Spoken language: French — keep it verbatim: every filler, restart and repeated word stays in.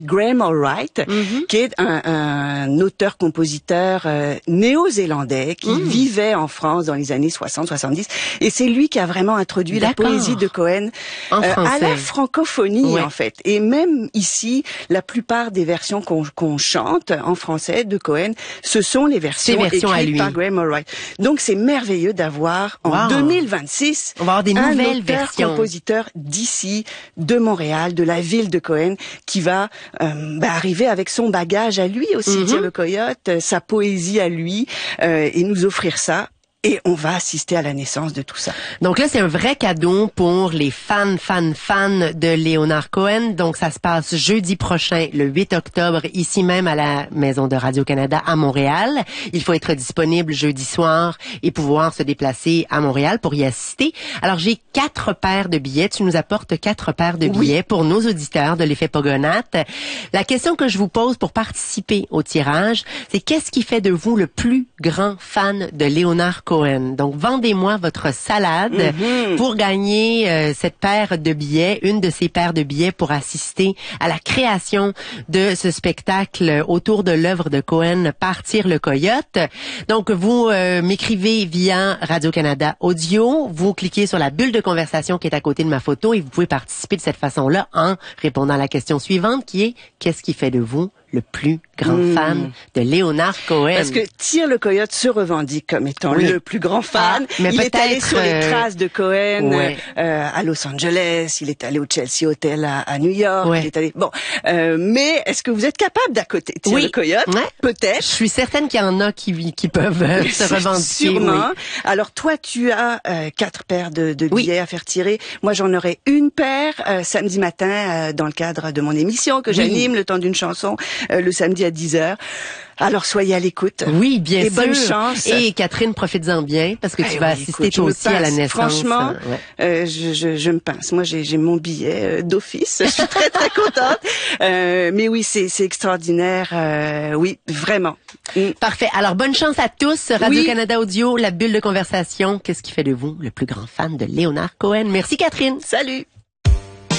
Graham Allwright, mm-hmm. qui est un, un auteur-compositeur euh, néo-zélandais qui mm. vivait en France dans les années soixante soixante-dix. Et c'est lui qui a vraiment introduit D'accord. la poésie de Cohen euh, à la francophonie, ouais. en fait. Et même ici, la plupart des versions qu'on qu'on chante en français de Cohen, ce sont les versions, versions écrites par Graham Allwright. Donc c'est merveilleux d'avoir en wow. deux mille vingt-six On va avoir des un nouvelles versions. auteur-compositeur d'ici, de Montréal, de la ville de Cohen, qui va Euh, bah, arriver avec son bagage à lui aussi, mm-hmm. Tire le Coyote, euh, sa poésie à lui, euh, et nous offrir ça. Et on va assister à la naissance de tout ça. Donc là, c'est un vrai cadeau pour les fans, fans, fans de Léonard Cohen. Donc ça se passe jeudi prochain, le huit octobre, ici même à la Maison de Radio-Canada à Montréal. Il faut être disponible jeudi soir et pouvoir se déplacer à Montréal pour y assister. Alors j'ai quatre paires de billets. Tu nous apportes quatre paires de billets oui. pour nos auditeurs de l'effet Pogonate. La question que je vous pose pour participer au tirage, c'est qu'est-ce qui fait de vous le plus grand fan de Léonard Cohen? Cohen. Donc, vendez-moi votre salade mm-hmm. pour gagner euh, cette paire de billets, une de ces paires de billets pour assister à la création de ce spectacle autour de l'œuvre de Cohen, Partir le Coyote. Donc, vous euh, m'écrivez via Radio-Canada Audio, vous cliquez sur la bulle de conversation qui est à côté de ma photo et vous pouvez participer de cette façon-là en répondant à la question suivante qui est « Qu'est-ce qui fait de vous le plus grand mmh. fan de Léonard Cohen? » Parce que Tire le Coyote se revendique comme étant oui. le plus grand fan. Ah, mais il est allé sur les traces de Cohen ouais. euh, à Los Angeles, il est allé au Chelsea Hotel à, à New York. Ouais. Il est allé. Bon, euh, mais est-ce que vous êtes capable d'à côté Tire oui. le Coyote? Ouais. Peut-être. Je suis certaine qu'il y en a qui qui peuvent euh, se revendiquer. Sûrement. Oui. Alors toi, tu as euh, quatre paires de, de billets oui. à faire tirer. Moi, j'en aurai une paire euh, samedi matin euh, dans le cadre de mon émission que oui. j'anime le temps d'une chanson euh, le samedi à dix heures. Alors soyez à l'écoute. Oui, bien et sûr. Bonne chance. Et Catherine, profites-en bien parce que tu eh vas oui, assister écoute, toi aussi à la naissance. Franchement, ouais. euh, je, je, je me pince. Moi, j'ai, j'ai mon billet euh, d'office. Je suis très très contente. Euh, mais oui, c'est, c'est extraordinaire. Euh, oui, vraiment. Mm. Parfait. Alors bonne chance à tous. Radio-Canada oui. Audio, la bulle de conversation. Qu'est-ce qui fait de vous le plus grand fan de Léonard Cohen? Merci Catherine. Salut.